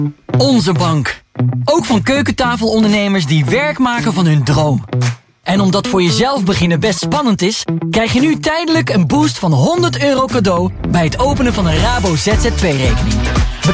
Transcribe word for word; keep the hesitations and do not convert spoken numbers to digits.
Onze bank. Ook van keukentafelondernemers die werk maken van hun droom. En omdat voor jezelf beginnen best spannend is, krijg je nu tijdelijk een boost van honderd euro cadeau bij het openen van een Rabo Z Z P-rekening.